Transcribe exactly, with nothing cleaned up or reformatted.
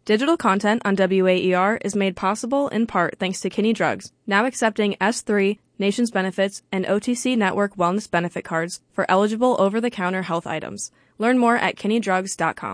Digital content on W A E R is made possible in part thanks to Kinney Drugs, now accepting S three, Nations Benefits, and O T C Network Wellness Benefit Cards for eligible over-the-counter health items. Learn more at kinney drugs dot com.